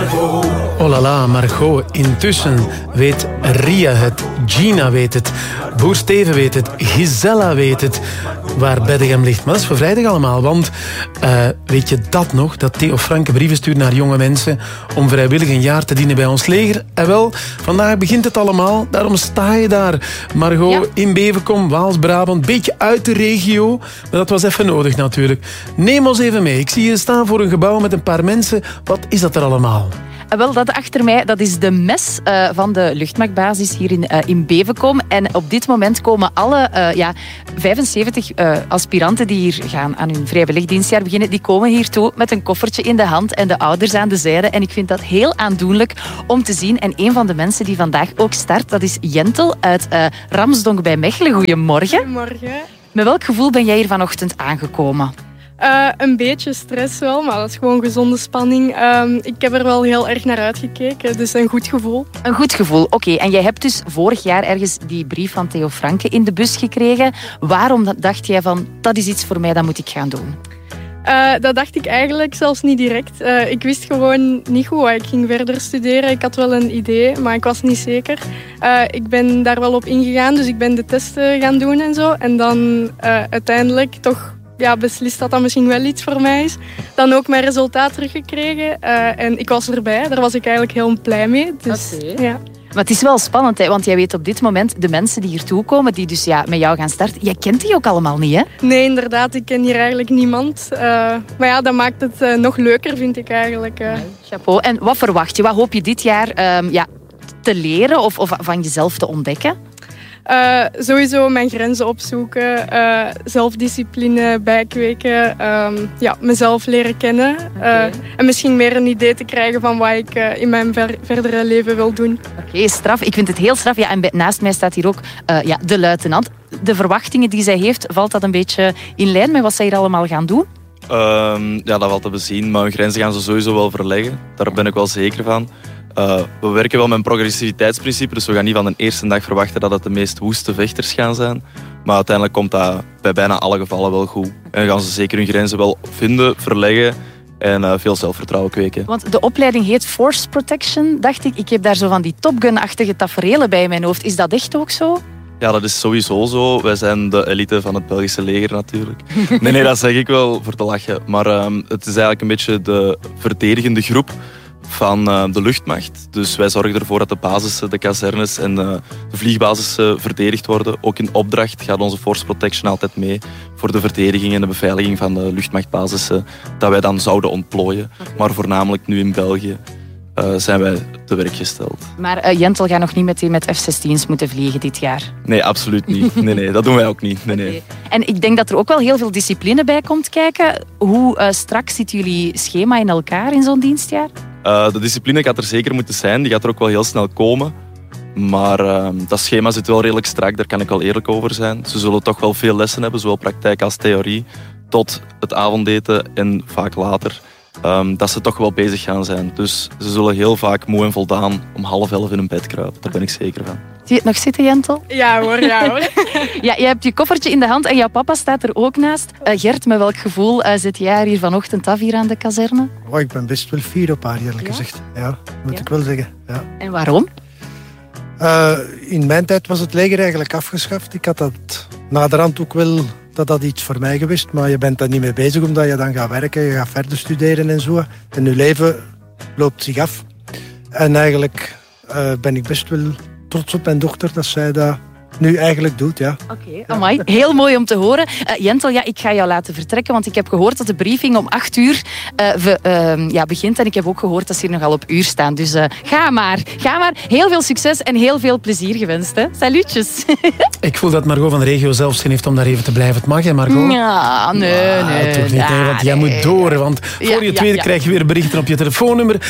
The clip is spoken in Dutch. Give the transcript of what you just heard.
Margot. Oh la la, Margot. Intussen weet Ria het, Gina weet het, Boer Steven weet het, Gisella weet het, waar Beddegem ligt. Maar dat is voor vrijdag allemaal, want weet je dat nog? Dat Theo Franke brieven stuurt naar jonge mensen om vrijwillig een jaar te dienen bij ons leger. En wel, vandaag begint het allemaal, daarom sta je daar. Margot, in Bevenkom, Waals-Brabant, beetje uit de regio. Maar dat was even nodig natuurlijk. Neem ons even mee. Ik zie je staan voor een gebouw met een paar mensen. Wat is dat er allemaal? Wel, dat achter mij, dat is de mes van de luchtmachtbasis hier in Bevenkom. En op dit moment komen alle 75 aspiranten die hier gaan aan hun vrijwillig dienstjaar beginnen, die komen hier toe met een koffertje in de hand en de ouders aan de zijde. En ik vind dat heel aandoenlijk om te zien. En een van de mensen die vandaag ook start, dat is Jentel uit Ramsdonk bij Mechelen. Goedemorgen. Goedemorgen. Met welk gevoel ben jij hier vanochtend aangekomen? Een beetje stress wel, maar dat is gewoon gezonde spanning. Ik heb er wel heel erg naar uitgekeken, dus een goed gevoel. Een goed gevoel, oké. En jij hebt dus vorig jaar ergens die brief van Theo Franke in de bus gekregen. Waarom dacht jij van, dat is iets voor mij, dat moet ik gaan doen? Dat dacht ik eigenlijk zelfs niet direct. Ik wist gewoon niet goed wat ik ging verder studeren. Ik had wel een idee, maar ik was niet zeker. Ik ben daar wel op ingegaan, dus ik ben de testen gaan doen en zo. En dan uiteindelijk toch beslist dat dat misschien wel iets voor mij is. Dan ook mijn resultaat teruggekregen. En ik was erbij, daar was ik eigenlijk heel blij mee. Dus, ja. Maar het is wel spannend, hè? Want jij weet op dit moment de mensen die hier toe komen, die dus met jou gaan starten, jij kent die ook allemaal niet, hè? Nee, inderdaad. Ik ken hier eigenlijk niemand. Maar ja, dat maakt het nog leuker, vind ik eigenlijk. Chapeau. En wat verwacht je? Wat hoop je dit jaar te leren of van jezelf te ontdekken? Sowieso mijn grenzen opzoeken, zelfdiscipline bijkweken, mezelf leren kennen en misschien meer een idee te krijgen van wat ik in mijn verdere leven wil doen. Oké, straf. Ik vind het heel straf. Ja, en naast mij staat hier ook de luitenant. De verwachtingen die zij heeft, valt dat een beetje in lijn met wat zij hier allemaal gaan doen? Dat valt te bezien, maar hun grenzen gaan ze sowieso wel verleggen. Daar ben ik wel zeker van. We werken wel met een progressiviteitsprincipe, dus we gaan niet van de eerste dag verwachten dat het de meest woeste vechters gaan zijn. Maar uiteindelijk komt dat bij bijna alle gevallen wel goed. En gaan ze zeker hun grenzen wel vinden, verleggen en veel zelfvertrouwen kweken. Want de opleiding heet Force Protection, dacht ik. Ik heb daar zo van die Top Gun-achtige taferelen bij in mijn hoofd. Is dat echt ook zo? Ja, dat is sowieso zo. Wij zijn de elite van het Belgische leger natuurlijk. Nee, dat zeg ik wel voor te lachen. Maar het is eigenlijk een beetje de verdedigende groep van de luchtmacht. Dus wij zorgen ervoor dat de basissen, de kazernes en de vliegbasissen verdedigd worden. Ook in opdracht gaat onze Force Protection altijd mee voor de verdediging en de beveiliging van de luchtmachtbasissen dat wij dan zouden ontplooien. Maar voornamelijk nu in België zijn wij te werk gesteld. Maar Jentel gaat nog niet meteen met F-16's moeten vliegen dit jaar? Nee, absoluut niet. Nee, dat doen wij ook niet. Nee. Okay. En ik denk dat er ook wel heel veel discipline bij komt kijken. Hoe strak zit jullie schema in elkaar in zo'n dienstjaar? De discipline gaat er zeker moeten zijn. Die gaat er ook wel heel snel komen. Maar dat schema zit wel redelijk strak. Daar kan ik wel eerlijk over zijn. Ze zullen toch wel veel lessen hebben, zowel praktijk als theorie. Tot het avondeten en vaak later. Dat ze toch wel bezig gaan zijn. Dus ze zullen heel vaak moe en voldaan om 10:30 in een bed kruipen. Daar ben ik zeker van. Zie je het nog zitten, Jentel? Ja hoor. Ja, je hebt je koffertje in de hand en jouw papa staat er ook naast. Gert, met welk gevoel zit jij haar hier vanochtend af hier aan de kazerne? Oh, ik ben best wel fier op haar, eerlijk gezegd. Ja, moet ik wel zeggen. Ja. En waarom? In mijn tijd was het leger eigenlijk afgeschaft. Ik had dat naderhand ook wel dat iets voor mij geweest. Maar je bent daar niet mee bezig omdat je dan gaat werken. Je gaat verder studeren en zo. En je leven loopt zich af. En eigenlijk ben ik best wel trots op mijn dochter dat zij dat nu eigenlijk doet, ja. Oké, amai. Heel mooi om te horen. Jentel, ik ga jou laten vertrekken, want ik heb gehoord dat de briefing om 8:00 begint. En ik heb ook gehoord dat ze hier nogal op uur staan. Dus ga maar. Heel veel succes en heel veel plezier gewenst. Hè. Salutjes. Ik voel dat Margot van de regio zelfs zin heeft om daar even te blijven. Het mag, hè, Margot? Ja, nee. Toch niet, want jij moet door. Want voor je tweede krijg je weer berichten op je telefoonnummer.